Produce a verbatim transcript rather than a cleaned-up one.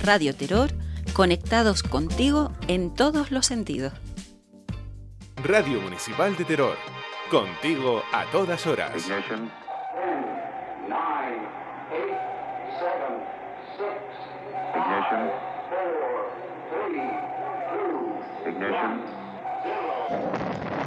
Radio Terror, conectados contigo en todos los sentidos. Radio Municipal de Terror, contigo a todas horas. Ignition. ten, nine, eight, seven, six, Ignition. four, three, two, Ignition.